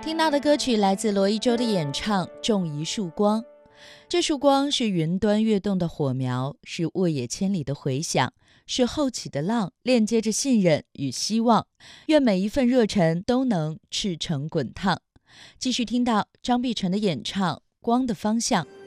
听到的歌曲来自罗一舟的演唱《种一束光》。这束光是云端跃动的火苗，是沃野千里的回响，是后起的浪，链接着信任与希望。愿每一份热忱都能赤诚滚烫。继续听到张碧晨的演唱《光的方向》。